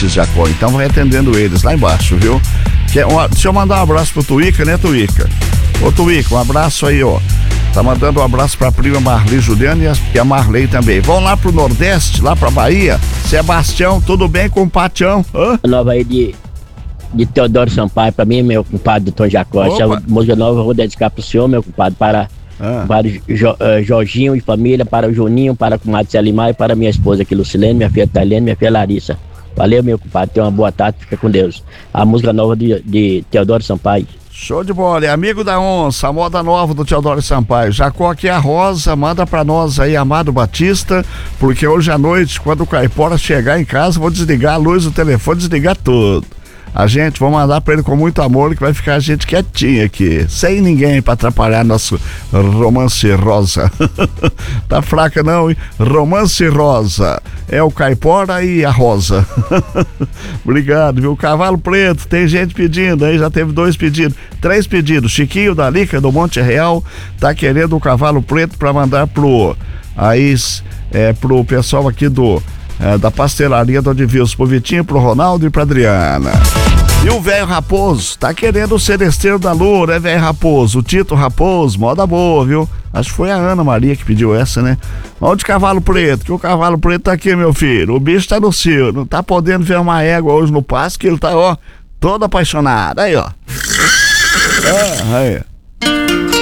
ouvintes, Jacó. Então vai atendendo eles lá embaixo, viu? Deixa eu mandar um abraço pro Tuíca, né, Tuíca? Ô, Tuíca, um abraço aí, ó. Tá mandando um abraço pra prima Marley Juliana e a Marley também. Vão lá pro Nordeste, lá pra Bahia. Sebastião, tudo bem com o Patião? Nova aí de Teodoro Sampaio, pra mim, meu compadre Tom Jacó. Essa música nova eu vou dedicar pro senhor, meu compadre, para o Jorginho e família, para o Juninho, para o comadre Celimar e para minha esposa aqui, Lucilene, minha filha Thailene, minha filha Larissa. Valeu, meu compadre, tenha uma boa tarde, fica com Deus. A música nova de Teodoro Sampaio. Show de bola, é amigo da onça, a moda nova do Teodoro Sampaio. Jacó, aqui é a Rosa, manda pra nós aí, Amado Batista, porque hoje à noite, quando o Caipora chegar em casa, vou desligar a luz do telefone, desligar tudo. A gente, vou mandar pra ele com muito amor, que vai ficar a gente quietinho aqui, sem ninguém pra atrapalhar nosso romance rosa. Tá fraca não, hein? Romance rosa, é o Caipora e a Rosa. Obrigado, viu? Cavalo Preto, tem gente pedindo aí, já teve 2 pedidos, 3 pedidos. Chiquinho da Lica, do Monte Real, tá querendo o Cavalo Preto pra mandar pro pessoal aqui da pastelaria do Advilson, pro Vitinho, pro Ronaldo e pra Adriana. E o velho Raposo, tá querendo o Celesteiro da Lua, né, velho Raposo? O Tito Raposo, moda boa, viu? Acho que foi a Ana Maria que pediu essa, né? Vamos de Cavalo Preto, que o Cavalo Preto tá aqui, meu filho. O bicho tá no cio, não tá podendo ver uma égua hoje no pasto, que ele tá, ó, todo apaixonado. Aí, ó. Aí.